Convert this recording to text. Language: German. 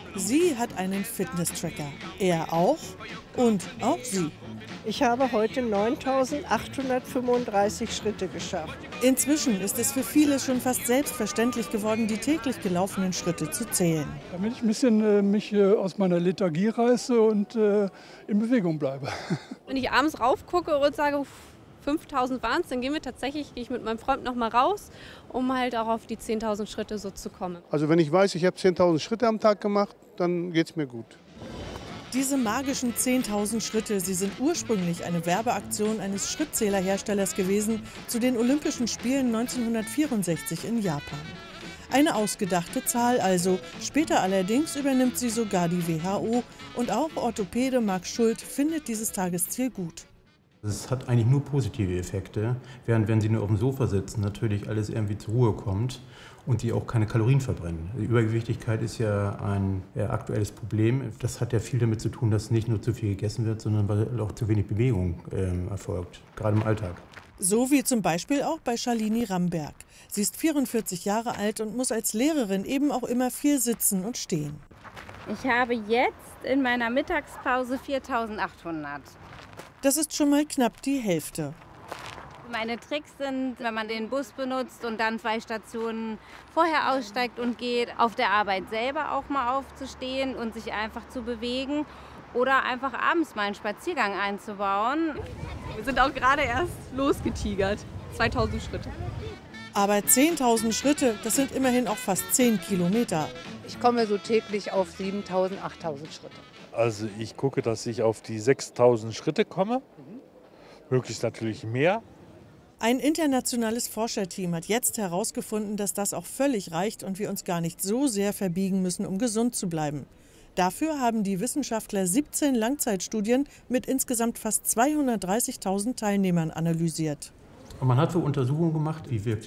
Sie hat einen Fitness-Tracker. Er auch und auch sie. Ich habe heute 9.835 Schritte geschafft. Inzwischen ist es für viele schon fast selbstverständlich geworden, die täglich gelaufenen Schritte zu zählen. Damit ich ein bisschen mich aus meiner Lethargie reiße und in Bewegung bleibe. Wenn ich abends raufgucke und sage, 5.000 waren es, dann gehe ich mit meinem Freund noch mal raus, um halt auch auf die 10.000 Schritte so zu kommen. Also wenn ich weiß, ich habe 10.000 Schritte am Tag gemacht, dann geht es mir gut. Diese magischen 10.000 Schritte, sie sind ursprünglich eine Werbeaktion eines Schrittzählerherstellers gewesen zu den Olympischen Spielen 1964 in Japan. Eine ausgedachte Zahl also. Später allerdings übernimmt sie sogar die WHO und auch Orthopäde Marc Schult findet dieses Tagesziel gut. Es hat eigentlich nur positive Effekte, während wenn Sie nur auf dem Sofa sitzen, natürlich alles irgendwie zur Ruhe kommt und Sie auch keine Kalorien verbrennen. Die Übergewichtigkeit ist ja ein aktuelles Problem. Das hat ja viel damit zu tun, dass nicht nur zu viel gegessen wird, sondern weil auch zu wenig Bewegung erfolgt, gerade im Alltag. So wie zum Beispiel auch bei Shalini Ramberg. Sie ist 44 Jahre alt und muss als Lehrerin eben auch immer viel sitzen und stehen. Ich habe jetzt in meiner Mittagspause 4.800. Das ist schon mal knapp die Hälfte. Meine Tricks sind, wenn man den Bus benutzt und dann 2 Stationen vorher aussteigt und geht, auf der Arbeit selber auch mal aufzustehen und sich einfach zu bewegen oder einfach abends mal einen Spaziergang einzubauen. Wir sind auch gerade erst losgetigert, 2.000 Schritte. Aber 10.000 Schritte, das sind immerhin auch fast 10 Kilometer. Ich komme so täglich auf 7.000, 8.000 Schritte. Also ich gucke, dass ich auf die 6.000 Schritte komme, möglichst natürlich mehr. Ein internationales Forscherteam hat jetzt herausgefunden, dass das auch völlig reicht und wir uns gar nicht so sehr verbiegen müssen, um gesund zu bleiben. Dafür haben die Wissenschaftler 17 Langzeitstudien mit insgesamt fast 230.000 Teilnehmern analysiert. Und man hat so Untersuchungen gemacht, wie wirkt